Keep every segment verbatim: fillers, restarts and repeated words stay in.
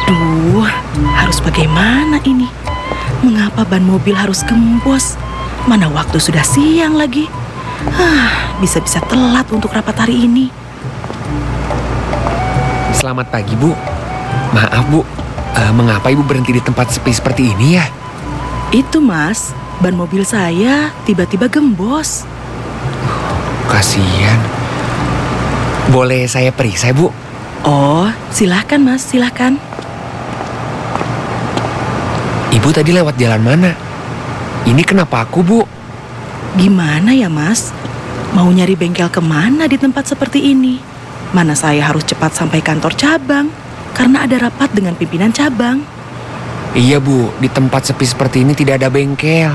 Duh, harus bagaimana ini? Mengapa ban mobil harus gembos? Mana waktu sudah siang lagi. Hah, bisa-bisa telat untuk rapat hari ini. Selamat pagi, Bu. Maaf, Bu. Eh, mengapa Ibu berhenti di tempat sepi seperti ini ya? Itu mas, ban mobil saya tiba-tiba gembos. Kasihan. Boleh saya periksa, Bu? Oh, silahkan mas, silahkan. Ibu tadi lewat jalan mana? Ini kenapa aku, Bu? Gimana ya mas? Mau nyari bengkel kemana di tempat seperti ini? Mana saya harus cepat sampai kantor cabang, karena ada rapat dengan pimpinan cabang. Iya, Bu. Di tempat sepi seperti ini tidak ada bengkel.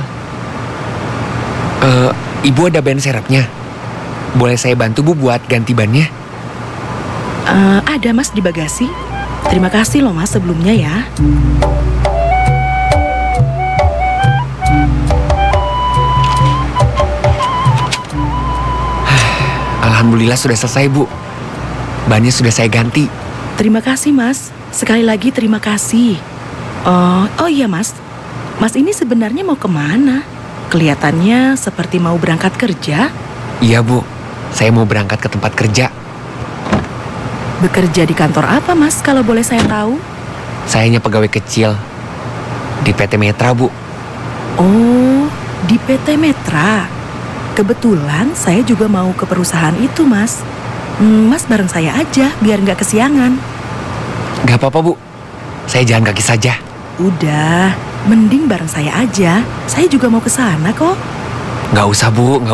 Eh, Ibu ada ban serepnya? Boleh saya bantu, Bu, buat ganti bannya? Eh, ada mas di bagasi. Terima kasih loh mas sebelumnya ya. Alhamdulillah sudah selesai, Bu. Bannya sudah saya ganti. Terima kasih mas. Sekali lagi terima kasih. Oh, oh iya mas. Mas ini sebenarnya mau kemana? Kelihatannya seperti mau berangkat kerja. Iya, Bu. Saya mau berangkat ke tempat kerja. Bekerja di kantor apa mas kalau boleh saya tahu? Saya hanya pegawai kecil di P T Metra, Bu. Oh, di P T Metra. Kebetulan saya juga mau ke perusahaan itu mas. Hmm, mas bareng saya aja biar nggak kesiangan. Gak apa-apa, Bu. Saya jalan kaki saja. Udah, mending bareng saya aja. Saya juga mau ke sana kok. Gak usah, Bu. Nggak